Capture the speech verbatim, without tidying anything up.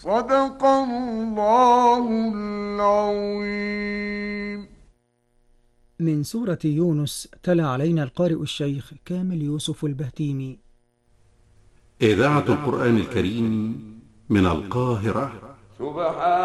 صدق الله العظيم. من سورة يونس تلا علينا القارئ الشيخ كامل يوسف البهتيمي. إذاعة القرآن الكريم من القاهرة. سبحان